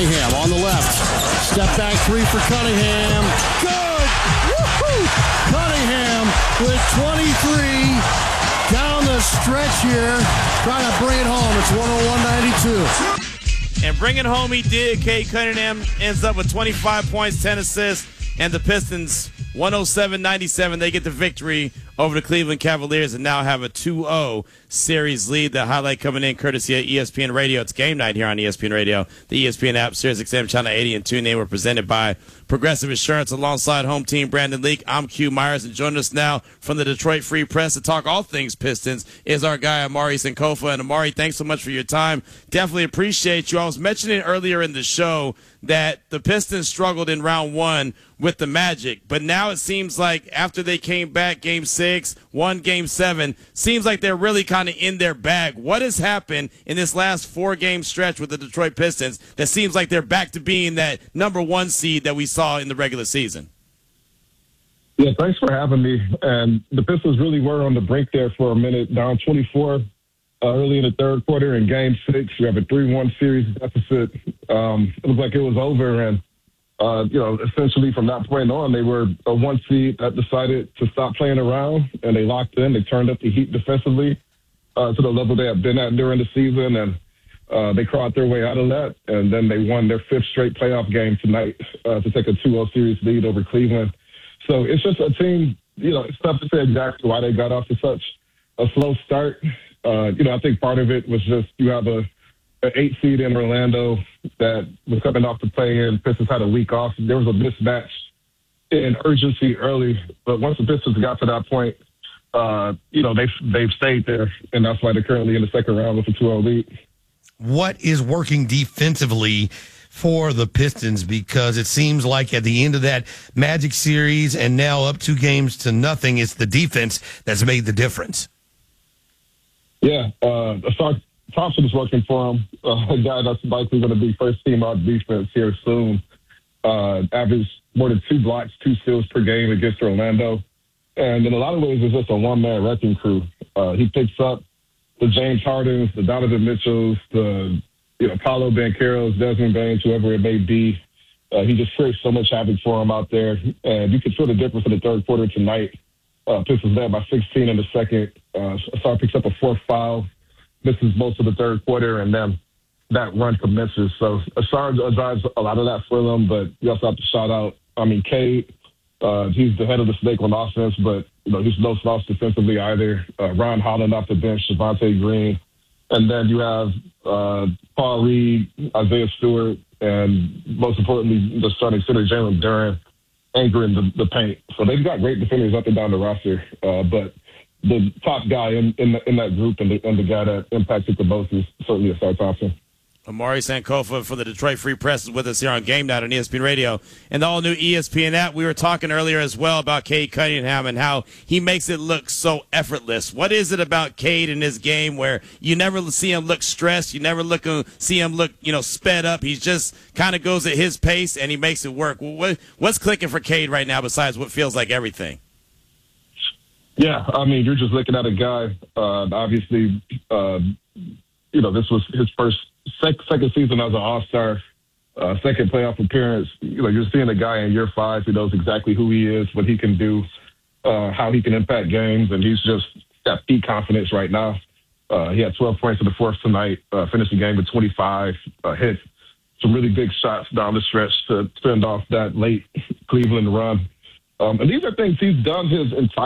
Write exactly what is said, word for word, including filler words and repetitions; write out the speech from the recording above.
Cunningham on the left. Step back three for Cunningham. Good! Woo-hoo! Cunningham with twenty-three down the stretch here. Trying to bring it home. It's one oh one ninety-two. And bring it home he did. Cade Cunningham ends up with twenty-five points, ten assists, and the Pistons one oh seven ninety-seven. They get the victory over the Cleveland Cavaliers and now have a two oh series lead. The highlight coming in courtesy of E S P N Radio. It's game night here on E S P N Radio, the E S P N app, Sirius X M Channel eighty, and TuneIn. We're presented by Progressive Insurance alongside home team Brandon Leak. I'm Q Myers, and joining us now from the Detroit Free Press to talk all things Pistons is our guy Amari Sankofa. And Amari, thanks so much for your time. Definitely appreciate you. I was mentioning earlier in the show that the Pistons struggled in round one with the Magic, but now it seems like after they came back game six, won game seven, seems like they're really kind of in their bag. What has happened in this last four-game stretch with the Detroit Pistons that seems like they're back to being that number one seed that we saw in the regular season? Yeah, thanks for having me. And the Pistons really were on the brink there for a minute, down twenty-four uh, early in the third quarter in game six. We have a three one series deficit. Um, it looked like it was over, and Uh, you know, essentially from that point on, they were a one seed that decided to stop playing around, and they locked in. They turned up the heat defensively uh, to the level they had been at during the season, and uh, they clawed their way out of that. And then they won their fifth straight playoff game tonight uh, to take a two oh series lead over Cleveland. So it's just a team, you know, it's tough to say exactly why they got off to such a slow start. Uh, you know, I think part of it was just you have a an eight seed in Orlando that was coming off the play-in. Pistons had a week off. There was a mismatch in urgency early, but once the Pistons got to that point, uh, you know, they've, they've stayed there, and that's why they're currently in the second round with a two oh lead. What is working defensively for the Pistons? Because it seems like at the end of that Magic series and now up two games to nothing, it's the defense that's made the difference. Yeah, uh, Asar Thompson is working for him, uh, a guy that's likely going to be first team on defense here soon. Uh, averaged more than two blocks, two steals per game against Orlando. And in a lot of ways, it's just a one-man wrecking crew. Uh, he picks up the James Hardens, the Donovan Mitchells, the you know Paolo Bancheros, Desmond Baines, whoever it may be. Uh, he just creates so much havoc for him out there. And you can feel the difference in the third quarter tonight. Uh, Pistons led by sixteen in the second. Uh, Asar picks up a fourth foul. Misses most of the third quarter, and then that run commences. So Asar drives a lot of that for them, but you also have to shout out, I mean, Cade, uh, he's the head of the snake on offense, but you know he's no slouch defensively either. Uh, Ron Holland off the bench, Javonte Green. And then you have uh, Paul Reed, Isaiah Stewart, and most importantly, the starting center, Jalen Duren, anchoring the, the paint. So they've got great defenders up and down the roster, uh, but the top guy in in, the, in that group and the, and the guy that impacted the most is certainly Asar Thompson. Amari Sankofa for the Detroit Free Press is with us here on Game Night on E S P N Radio and the all-new E S P N app. We were talking earlier as well about Cade Cunningham and how he makes it look so effortless. What is it about Cade in his game where you never see him look stressed, you never look see him look, you know, sped up? He just kind of goes at his pace and he makes it work. What, what's clicking for Cade right now besides what feels like everything? Yeah, I mean, you're just looking at a guy, uh, obviously, uh, you know, this was his first sec- second season as an All-Star, uh, second playoff appearance. You know, you're seeing a guy in year five who knows exactly who he is, what he can do, uh, how he can impact games, and he's just got peak confidence right now. Uh, he had twelve points in the fourth tonight, uh, finished the game with twenty-five, uh, hit some really big shots down the stretch to fend off that late Cleveland run. Um, and these are things he's done his entire